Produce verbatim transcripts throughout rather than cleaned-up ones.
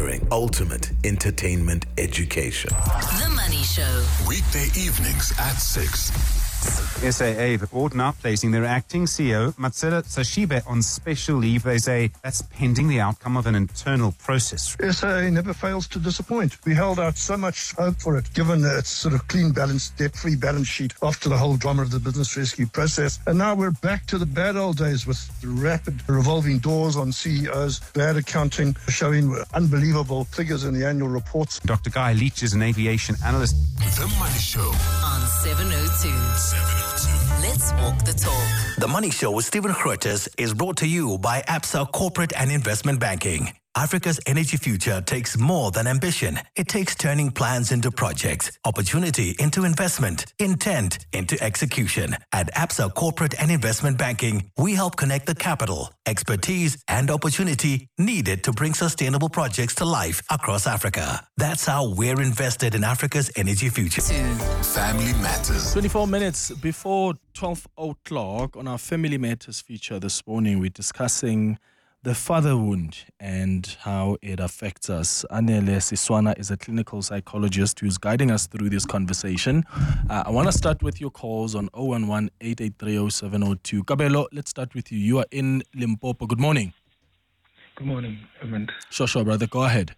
sharing ultimate entertainment education. The Money Show. Weekday evenings at six. S A A, the board now placing their acting C E O, Matsela Sashibe, on special leave. They say that's pending the outcome of an internal process. S A A never fails to disappoint. We held out so much hope for it, given its sort of clean balance, debt-free balance sheet after the whole drama of the business rescue process. And now we're back to the bad old days with rapid revolving doors on C E Os, bad accounting, showing unbelievable figures in the annual reports. Doctor Guy Leach is an aviation analyst. The Money Show on seven oh two. seven oh two. Let's walk the talk. The Money Show with Stephen Grootes is brought to you by Absa Corporate and Investment Banking. Africa's energy future takes more than ambition. It takes turning plans into projects, opportunity into investment, intent into execution. At Absa Corporate and Investment Banking, we help connect the capital, expertise, and opportunity needed to bring sustainable projects to life across Africa. That's how we're invested in Africa's energy future. Family Matters. twenty-four minutes before twelve o'clock on our Family Matters feature this morning, we're discussing the father wound and how it affects us. Anele Siswana is a clinical psychologist who's guiding us through this conversation. Uh, I want to start with your calls on zero one one, eight eight three, zero seven zero two. Kabelo, let's start with you. You are in Limpopo. Good morning. Good morning, Amanda. Sure, sure, brother. Go ahead.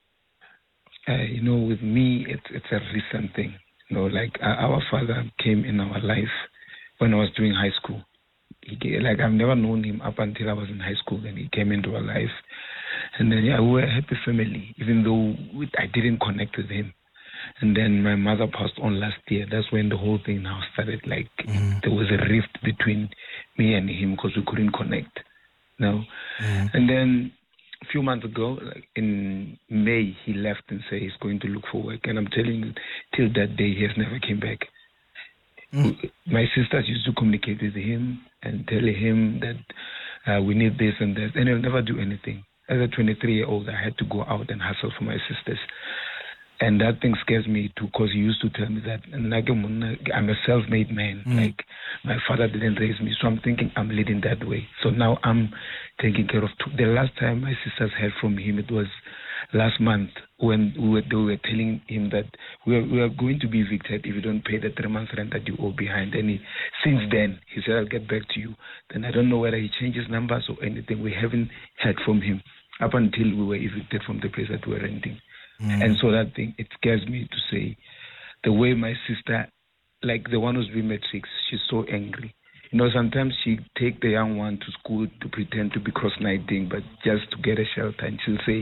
Uh, you know, with me, it's it's a recent thing. You know, like uh, our father came in our life when I was doing high school. He came, like I've never known him up until I was in high school. Then he came into our life, and then yeah, we were a happy family, even though we, I didn't connect with him. And then my mother passed on last year. That's when the whole thing now started. Like mm. there was a rift between me and him because we couldn't connect. No, mm. and then a few months ago, like in May, he left and said he's going to look for work. And I'm telling you, till that day, he has never came back. Mm. My sisters used to communicate with him and tell him that uh, we need this and that, and he'll never do anything. As a twenty-three-year-old, I had to go out and hustle for my sisters. And that thing scares me too, because he used to tell me that I'm a self-made man. Mm. Like, my father didn't raise me, so I'm thinking I'm leading that way. So now I'm taking care of two. The last time my sisters heard from him, it was last month when we were, they were telling him that we are, we are going to be evicted if you don't pay the three months rent that you owe behind. And he, since then, he said, I'll get back to you. Then I don't know whether he changed his numbers or anything. We haven't heard from him up until we were evicted from the place that we were renting. Mm. And so that thing, it scares me to say the way my sister, like the one who's been matrix, she's so angry. You know, sometimes she take the young one to school to pretend to be cross-nighting, but just to get a shelter. And she'll say,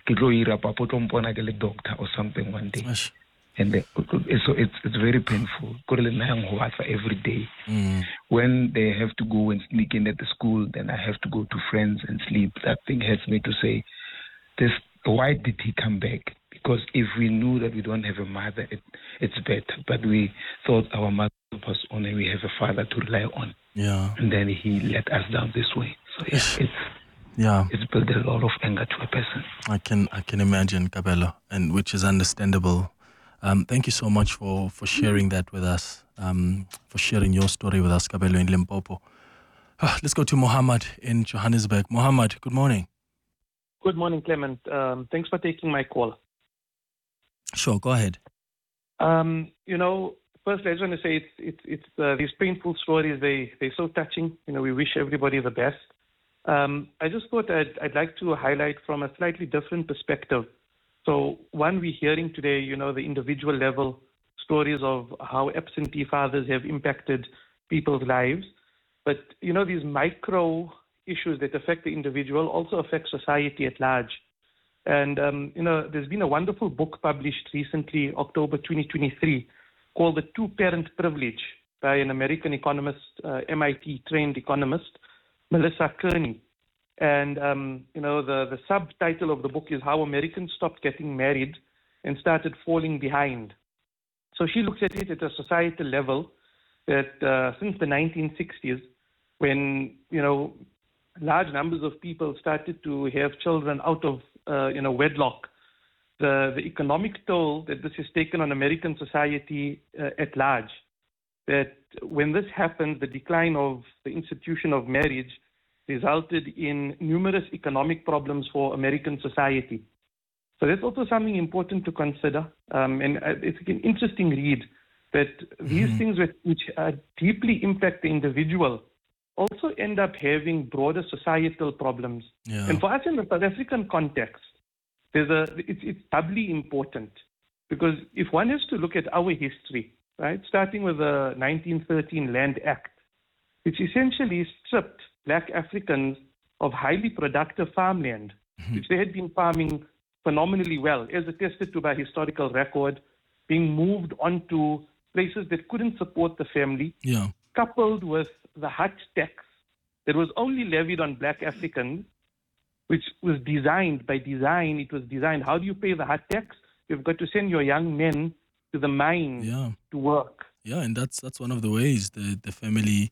doctor or something one day. Gosh. And the, so it's it's very painful. Every day. Mm. When they have to go and sneak in at the school, then I have to go to friends and sleep. That thing hurts me to say, this. Why did he come back? Because if we knew that we don't have a mother, it, it's better. But we thought our mother was on and we have a father to rely on. Yeah. And then he let us down this way. So yeah, it's yeah, it's built a lot of anger to a person. I can I can imagine, Kabelo, and which is understandable. Um, thank you so much for, for sharing that with us, um, for sharing your story with us, Kabelo, in Limpopo. Ah, let's go to Mohammed in Johannesburg. Mohammed, good morning. Good morning, Clement. Um, thanks for taking my call. Sure, go ahead. Um, you know, first I just want to say it's it's it's uh, these painful stories. They they're so touching. You know, we wish everybody the best. Um, I just thought I'd I'd like to highlight from a slightly different perspective. So one, we're hearing today, you know, the individual level stories of how absentee fathers have impacted people's lives, but you know, these micro issues that affect the individual also affect society at large. And, um, you know, there's been a wonderful book published recently, October twenty twenty-three, called The Two-Parent Privilege by an American economist, uh, M I T-trained economist, Melissa Kearney. And, um, you know, the, the subtitle of the book is How Americans Stopped Getting Married and Started Falling Behind. So she looks at it at a societal level that uh, since the nineteen sixties, when, you know, large numbers of people started to have children out of, uh, you know, wedlock, the, the economic toll that this has taken on American society uh, at large, that when this happened, the decline of the institution of marriage resulted in numerous economic problems for American society. So that's also something important to consider. Um, and uh, it's an interesting read that these mm-hmm. things which, which uh, deeply impact the individual also end up having broader societal problems. Yeah. And for us in the South African context, there's a it's, it's doubly important because if one is to look at our history, right, starting with the nineteen thirteen Land Act, which essentially stripped black Africans of highly productive farmland, mm-hmm. which they had been farming phenomenally well, as attested to by historical record, being moved onto places that couldn't support the family, yeah. coupled with the hut tax that was only levied on black Africans, which was designed, by design, it was designed, how do you pay the hut tax? You've got to send your young men to the mine yeah. to work. Yeah, and that's that's one of the ways the, the family,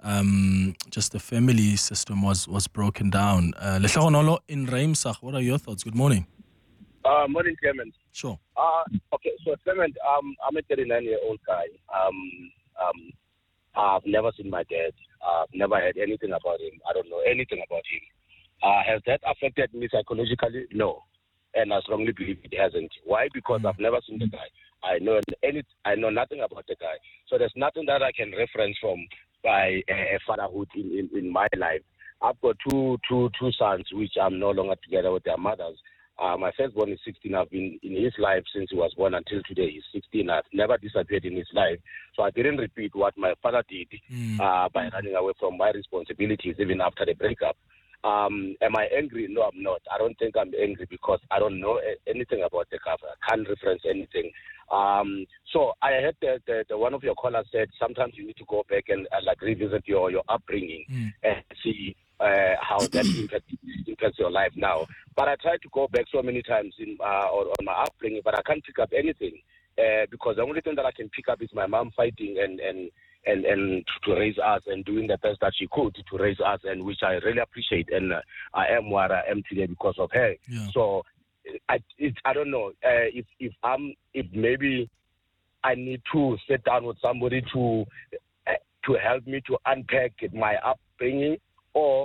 um, just the family system was, was broken down. Uh, Lehlohonolo in Raimsach, what are your thoughts? Good morning. Uh, morning, Clement. Sure. Uh, okay, so Clement, um, I'm a thirty-nine-year-old guy. Um, um, I've never seen my dad. I've never heard anything about him. I don't know anything about him. Uh, has that affected me psychologically? No. And I strongly believe it hasn't. Why? Because mm. I've never seen the guy. I know any. I know nothing about the guy. So there's nothing that I can reference from by uh, fatherhood in, in, in my life. I've got two, two, two sons, which I'm no longer together with their mothers. Uh, my firstborn is sixteen. I've been in his life since he was born until today. He's sixteen. I've never disappeared in his life. So I didn't repeat what my father did mm. uh, by running away from my responsibilities even after the breakup. Um, am I angry? No, I'm not. I don't think I'm angry because I don't know anything about the cover. I can't reference anything. Um, so I heard that the, the, one of your callers said sometimes you need to go back and uh, like revisit your, your upbringing mm. and see uh, how that impacts, impacts your life now. But I tried to go back so many times in, uh, on, on my upbringing, but I can't pick up anything uh, because the only thing that I can pick up is my mom fighting and, and and and to raise us and doing the best that she could to raise us, and which I really appreciate. And uh, I am where I am today because of her. Yeah. So I it, I don't know uh, if if I'm if maybe I need to sit down with somebody to uh, to help me to unpack my upbringing, or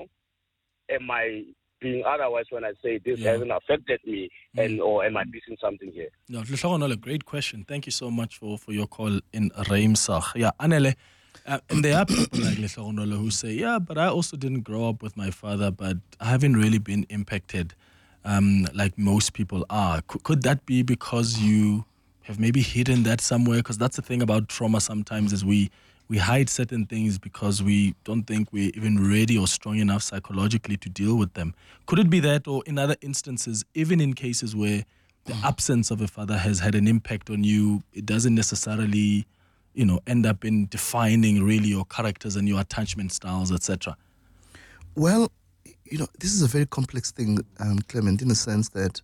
am I being otherwise when I say this yeah. hasn't affected me, mm. and or am I missing something here? No, a great question. Thank you so much for, for your call in Raimsach. Yeah, Anele, uh, and there are people like Lehlohonolo who say, yeah, but I also didn't grow up with my father, but I haven't really been impacted um, like most people are. Could, could that be because you have maybe hidden that somewhere? Because that's the thing about trauma sometimes is we We hide certain things because we don't think we're even ready or strong enough psychologically to deal with them. Could it be that, or in other instances, even in cases where the absence of a father has had an impact on you, it doesn't necessarily, you know, end up in defining really your characters and your attachment styles, et cetera? Well, you know, this is a very complex thing, um, Clement, in the sense that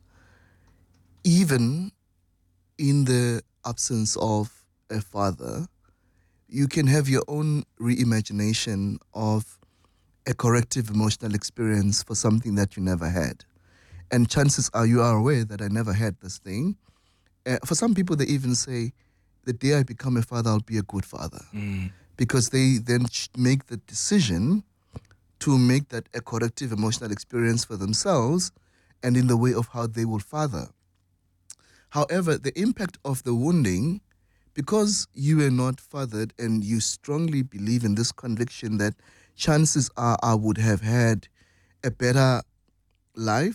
even in the absence of a father, you can have your own reimagination of a corrective emotional experience for something that you never had. And chances are you are aware that I never had this thing. Uh, for some people, they even say, the day I become a father, I'll be a good father. Mm. Because they then make the decision to make that a corrective emotional experience for themselves and in the way of how they will father. However, the impact of the wounding, because you were not fathered and you strongly believe in this conviction that chances are I would have had a better life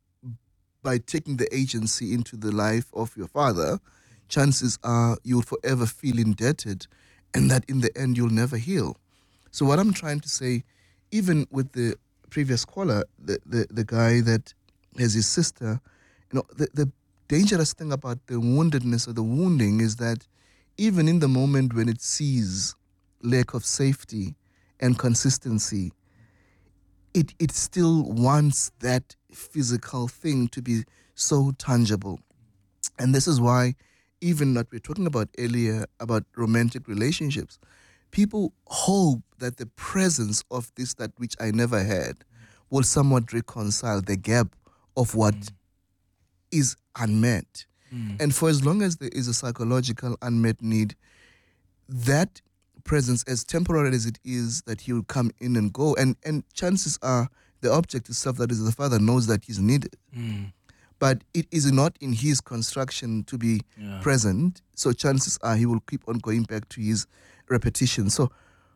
by taking the agency into the life of your father, chances are you'll forever feel indebted and that in the end you'll never heal. So what I'm trying to say, even with the previous caller, the, the, the guy that has his sister, you know, the, the dangerous thing about the woundedness or the wounding is that even in the moment when it sees lack of safety and consistency, it it still wants that physical thing to be so tangible. And this is why, even what we were talking about earlier about romantic relationships, people hope that the presence of this, that which I never had, will somewhat reconcile the gap of what mm. is unmet. Mm. And for as long as there is a psychological unmet need, that presence, as temporary as it is, that he will come in and go, and, and chances are the object itself, that is the father, knows that he's needed. Mm. but it is not in his construction to be Yeah. present. So chances are he will keep on going back to his repetition. So,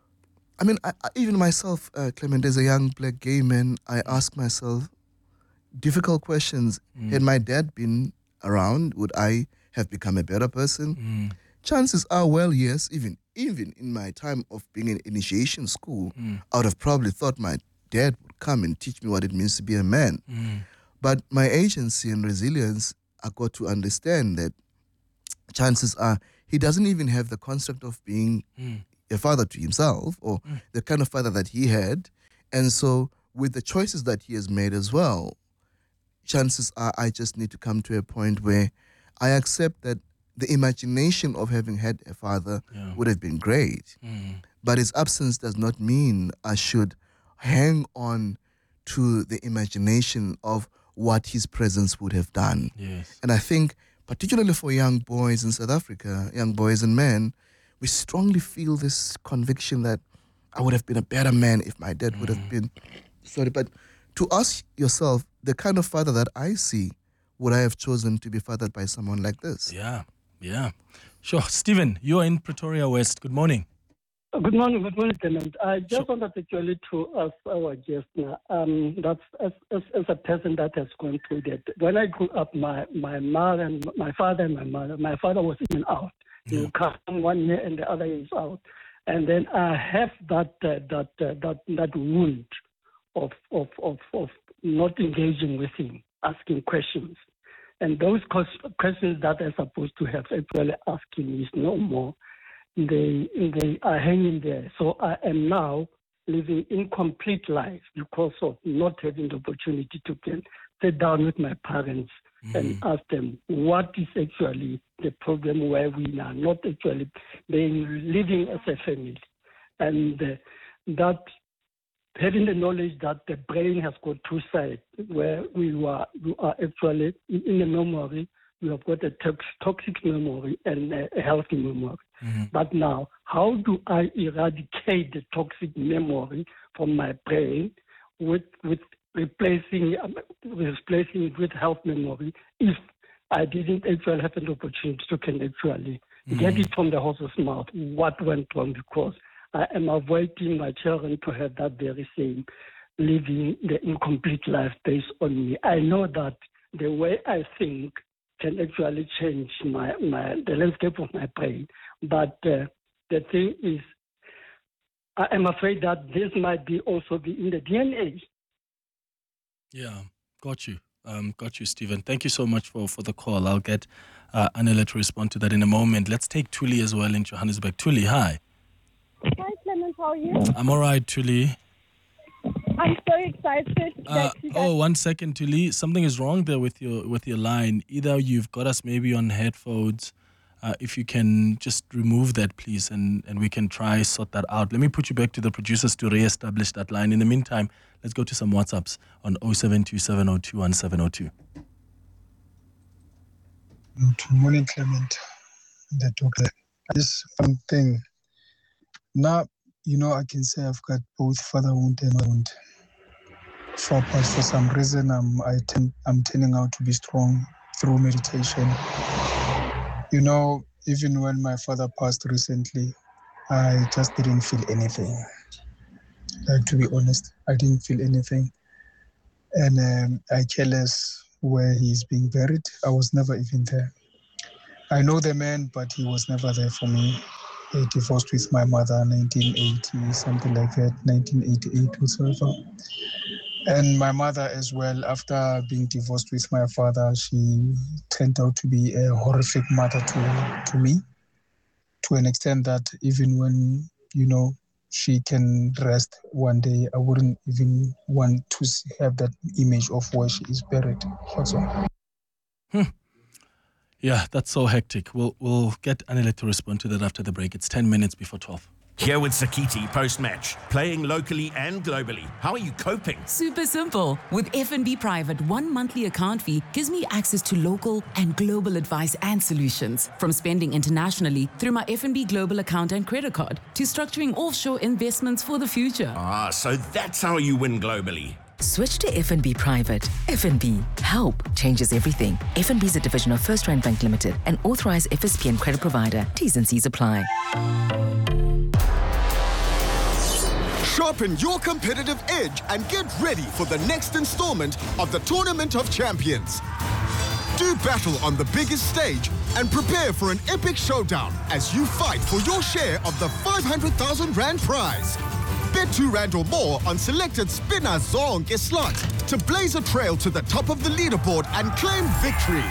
I mean, I, I, even myself, uh, Clement, as a young black gay man, I ask myself difficult questions. Mm. Had my dad been around, would I have become a better person? Mm. Chances are, well, yes. Even even in my time of being in initiation school, Mm. I would have probably thought my dad would come and teach me what it means to be a man. Mm. But my agency and resilience, I got to understand that chances are he doesn't even have the construct of being Mm. a father to himself or Mm. the kind of father that he had. And so with the choices that he has made as well, chances are I just need to come to a point where I accept that the imagination of having had a father Yeah. would have been great. Mm. But his absence does not mean I should hang on to the imagination of what his presence would have done. Yes. And I think, particularly for young boys in South Africa, young boys and men, we strongly feel this conviction that I would have been a better man if my dad would have been. Sorry, but to ask yourself, the kind of father that I see, would I have chosen to be fathered by someone like this? Yeah, yeah. Sure. Stephen, you're in Pretoria West. Good morning. Good morning, good morning, Clement. I just wanted actually to ask our guest now, um, that's as, as, as a person that has gone through that. When I grew up, my, my mother and my father and my mother, my father was in and out. He would come one year and the other year is out. And then I have that uh, that uh, that that wound of, of of of not engaging with him, asking questions. And those questions that I'm supposed to have actually asking is no more. They they are hanging there. So I am now living incomplete life because of not having the opportunity to get, sit down with my parents mm-hmm. and ask them what is actually the problem where we are not actually being living as a family. And uh, that having the knowledge that the brain has got two sides, where we are, we are actually in the memory, we have got a toxic memory and a healthy memory. Mm-hmm. But now, how do I eradicate the toxic memory from my brain with with replacing um, replacing it with health memory if I didn't actually have an opportunity to can actually mm-hmm. get it from the horse's mouth? What went wrong? Because I am avoiding my children to have that very same living the incomplete life based on me. I know that the way I think can actually change my, my the landscape of my brain. But uh, the thing is, I am afraid that this might be also be in the D N A. Yeah, got you. Um, got you, Stephen. Thank you so much for, for the call. I'll get uh, Anela to respond to that in a moment. Let's take Tuli as well in Johannesburg. Tuli, hi. Hi, Clement. How are you? I'm all right, Tuli. I'm so excited. Uh, that you guys- oh, one second, Tuli. Something is wrong there with your with your line. Either you've got us maybe on headphones. Uh, if you can just remove that, please, and, and we can try sort that out. Let me put you back to the producers to re-establish that line. In the meantime, let's go to some WhatsApps on oh seven two seven oh two one seven oh two. Good morning, Clement. The doctor. Just one thing. Now, you know, I can say I've got both fatherhood and motherhood. For, but for some reason, I'm, I tend, I'm turning out to be strong through meditation. You know, even when my father passed recently, I just didn't feel anything. Like, to be honest, I didn't feel anything. And um, I care less where he's being buried. I was never even there. I know the man, but he was never there for me. I divorced with my mother in nineteen eighty, something like that, nineteen eighty-eight, whatsoever. And my mother as well, after being divorced with my father, she turned out to be a horrific mother to, to me, to an extent that even when, you know, she can rest one day, I wouldn't even want to see, have that image of where she is buried. Also. Hmm. Yeah, that's so hectic. We'll we'll get Anela to respond to that after the break. It's ten minutes before twelve. Here with Sakiti post-match, playing locally and globally. How are you coping? Super simple. With F N B Private, one monthly account fee gives me access to local and global advice and solutions. From spending internationally through my F N B Global account and credit card to structuring offshore investments for the future. Ah, so that's how you win globally. Switch to F N B Private. F N B. Help changes everything. F N B is a division of First Rand Bank Limited, an authorized F S P and credit provider. T's and C's apply. Sharpen your competitive edge and get ready for the next installment of the Tournament of Champions. Do battle on the biggest stage and prepare for an epic showdown as you fight for your share of the five hundred thousand rand prize. Bet two rand or more on selected spinner zonke slots to blaze a trail to the top of the leaderboard and claim victory.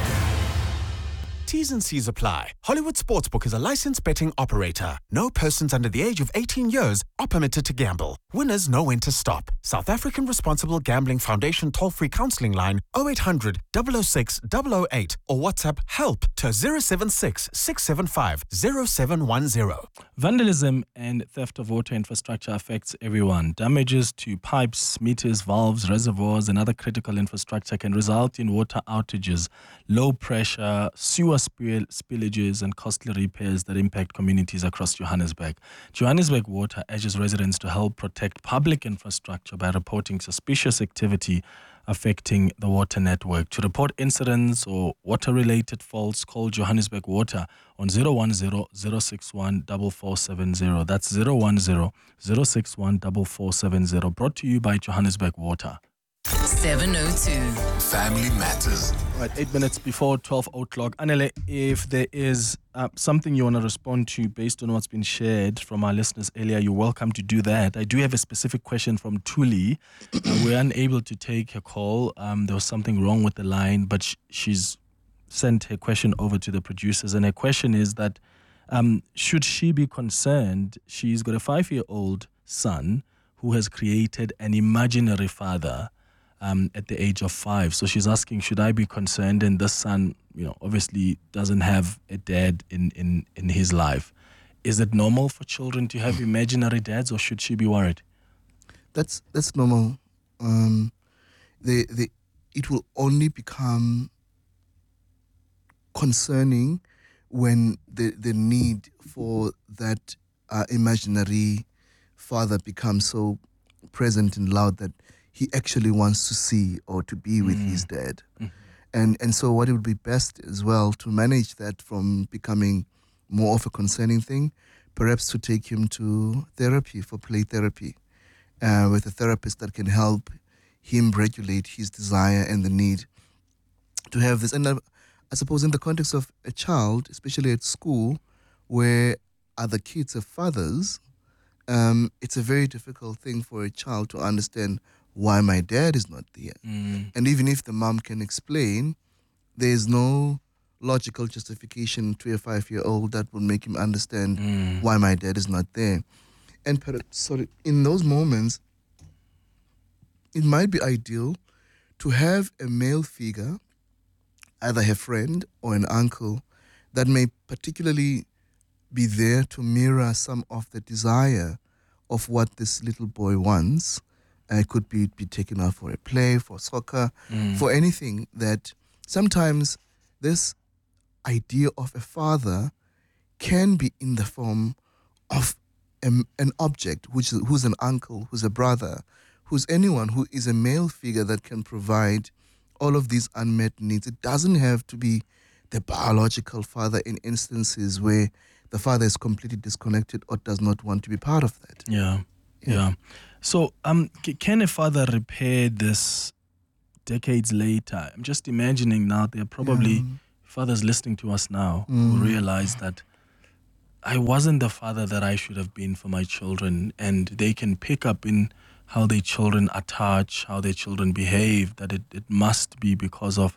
T's and C's apply. Hollywood Sportsbook is a licensed betting operator. No persons under the age of eighteen years are permitted to gamble. Winners know when to stop. South African Responsible Gambling Foundation toll-free counseling line oh eight hundred, double oh six, double oh eight or WhatsApp HELP to zero seven six, six seven five, zero seven one zero. Vandalism and theft of water infrastructure affects everyone. Damages to pipes, meters, valves, reservoirs, and other critical infrastructure can result in water outages, low pressure, sewer spill, spillages, and costly repairs that impact communities across Johannesburg. Johannesburg Water urges residents to help protect public infrastructure by reporting suspicious activity affecting the water network. To report incidents or water-related faults, call Johannesburg Water on zero one zero, zero six one, four four seven zero. That's zero one zero, zero six one, four four seven zero. Brought to you by Johannesburg Water. seven oh two. Family Matters. Right, eight minutes before twelve o'clock. Anele, if there is uh, something you want to respond to based on what's been shared from our listeners earlier, you're welcome to do that. I do have a specific question from Tuli. Uh, we're unable to take her call. Um, there was something wrong with the line, but sh- she's sent her question over to the producers. And her question is that um, should she be concerned? She's got a five-year-old son who has created an imaginary father Um, at the age of five. So she's asking, should I be concerned? And this son, you know, obviously doesn't have a dad in, in, in his life. Is it normal for children to have imaginary dads, or should she be worried? That's that's normal. Um, they, they, it will only become concerning when the, the need for that uh, imaginary father becomes so present and loud that he actually wants to see or to be with mm. his dad. Mm. And and so what it would be best as well to manage that from becoming more of a concerning thing, perhaps to take him to therapy, for play therapy, uh, with a therapist that can help him regulate his desire and the need to have this. And I, I suppose in the context of a child, especially at school, where other kids have fathers, um, it's a very difficult thing for a child to understand why my dad is not there. Mm. And even if the mom can explain, there's no logical justification to a five-year-old that will make him understand mm. why my dad is not there. And perhaps, sorry, in those moments, it might be ideal to have a male figure, either a friend or an uncle, that may particularly be there to mirror some of the desire of what this little boy wants. It could be, be taken out for a play, for soccer, mm. for anything that sometimes this idea of a father can be in the form of a, an object, which is, who's an uncle, who's a brother, who's anyone who is a male figure that can provide all of these unmet needs. It doesn't have to be the biological father in instances where the father is completely disconnected or does not want to be part of that. Yeah, yeah. yeah. So, um, c- can a father repair this decades later? I'm just imagining now there are probably yeah. fathers listening to us now mm. who realize that I wasn't the father that I should have been for my children, and they can pick up in how their children attach, how their children behave, that it, it must be because of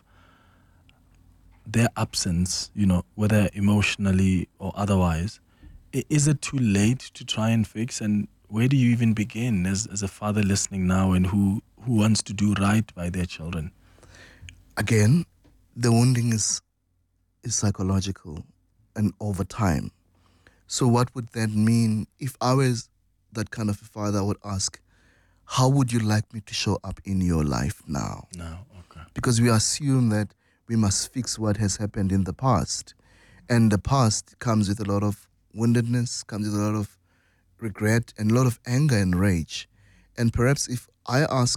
their absence, you know, whether emotionally or otherwise. I- is it too late to try and fix? And where do you even begin as, as a father listening now and who, who wants to do right by their children? Again, the wounding is is psychological and over time. So what would that mean? If I was that kind of a father, I would ask, how would you like me to show up in your life now? No, okay. Because we assume that we must fix what has happened in the past. And the past comes with a lot of woundedness, comes with a lot of regret and a lot of anger and rage. And perhaps if I ask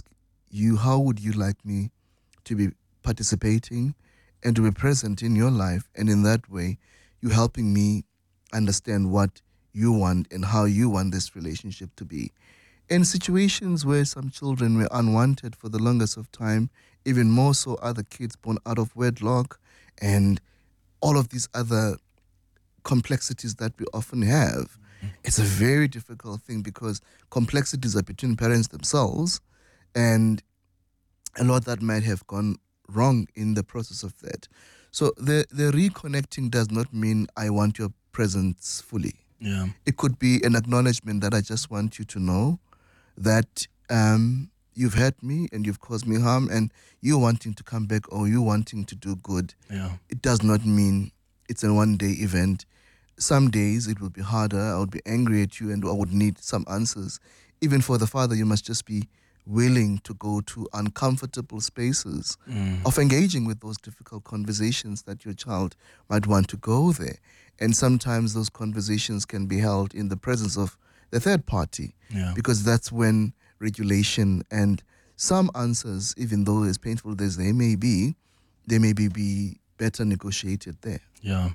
you, how would you like me to be participating and to be present in your life? And in that way, you helping me understand what you want and how you want this relationship to be. In situations where some children were unwanted for the longest of time, even more so other kids born out of wedlock, and all of these other complexities that we often have, it's a very difficult thing because complexities are between parents themselves, and a lot that might have gone wrong in the process of that. So the, the reconnecting does not mean I want your presence fully. Yeah. It could be an acknowledgement that I just want you to know that um, you've hurt me and you've caused me harm, and you wanting to come back or you wanting to do good. Yeah. It does not mean it's a one-day event. Some days it will be harder. I would be angry at you and I would need some answers. Even for the father, you must just be willing to go to uncomfortable spaces Mm. of engaging with those difficult conversations that your child might want to go there. And sometimes those conversations can be held in the presence of the third party, Yeah. because that's when regulation and some answers, even though as painful as they may be, they may be, be better negotiated there. Yeah.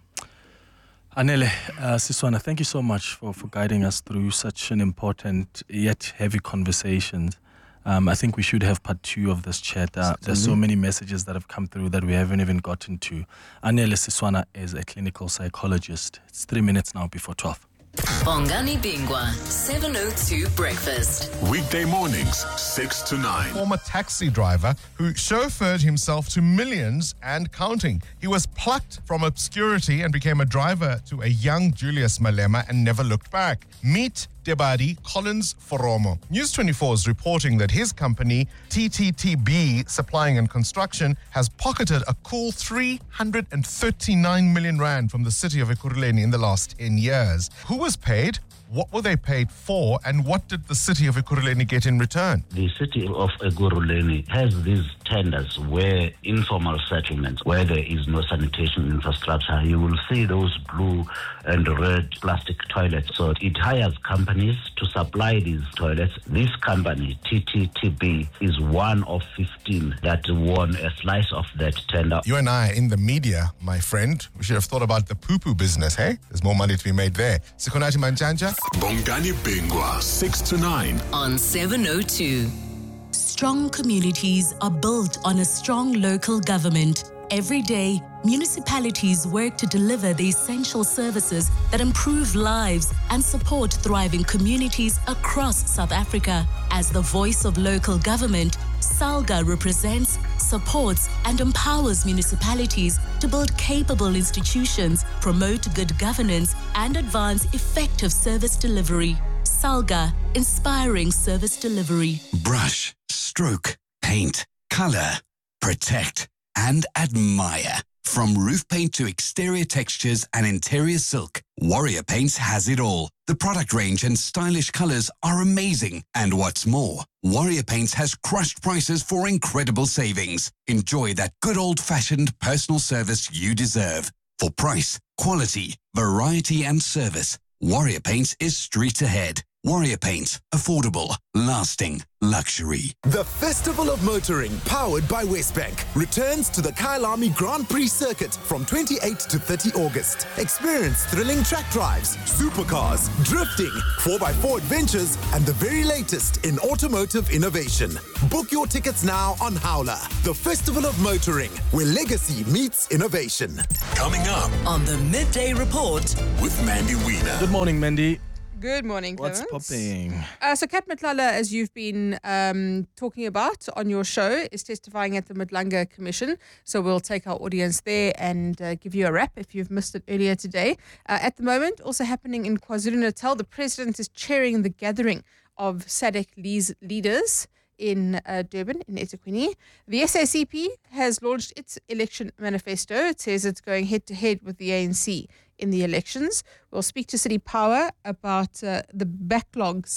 Anele, uh, Siswana, thank you so much for, for guiding us through such an important yet heavy conversation. Um, I think we should have part two of this chat. Uh, there's so many messages that have come through that we haven't even gotten to. Anele Siswana is a clinical psychologist. It's three minutes now before twelve. Bongani Bingwa, seven oh two Breakfast. Weekday mornings, six to nine. Former taxi driver who chauffeured himself to millions and counting. He was plucked from obscurity and became a driver to a young Julius Malema and never looked back. Meet Debadi Collins Foromo. News twenty-four is reporting that his company, T T T B Supplying and Construction, has pocketed a cool three hundred thirty-nine million rand from the city of Ekurhuleni in the last ten years. Who was paid? What were they paid for? And what did the city of Ekurhuleni get in return? The city of Ekurhuleni has these tenders where informal settlements, where there is no sanitation infrastructure, you will see those blue and red plastic toilets. So it hires companies to supply these toilets. This company, T T T B, is one of fifteen that won a slice of that tender. You and I are in the media, my friend. We should have thought about the poo-poo business, hey? There's more money to be made there. Sikonati Manjanja. Bongani Bingwa, six to nine. On seven oh two. Strong communities are built on a strong local government. Every day, municipalities work to deliver the essential services that improve lives and support thriving communities across South Africa. As the voice of local government, SALGA represents, supports, and empowers municipalities to build capable institutions, promote good governance, and advance effective service delivery. SALGA, inspiring service delivery. Brush, stroke, paint, color, protect, and admire. From roof paint to exterior textures and interior silk, Warrior Paints has it all. The product range and stylish colors are amazing. And what's more, Warrior Paints has crushed prices for incredible savings. Enjoy that good old-fashioned personal service you deserve. For price, quality, variety, and service, Warrior Paints is street ahead. Warrior Paints, affordable, lasting, luxury. The Festival of Motoring, powered by Westbank, returns to the Kyalami Grand Prix circuit from twenty-eighth to thirtieth August. Experience thrilling track drives, supercars, drifting, four by four adventures, and the very latest in automotive innovation. Book your tickets now on Howler. The Festival of Motoring, where legacy meets innovation. Coming up on the Midday Report with Mandy Wiener. Good morning, Mandy. Good morning, What's Clemens. popping? Uh, so Kat Matlala, as you've been um, talking about on your show, is testifying at the Madlanga Commission. So we'll take our audience there and uh, give you a wrap if you've missed it earlier today. Uh, at the moment, also happening in KwaZulu-Natal, the president is chairing the gathering of SADC leaders in uh, Durban, in eThekwini. The S A C P has launched its election manifesto. It says it's going head-to-head with the A N C in the elections. We'll speak to City Power about uh, the backlogs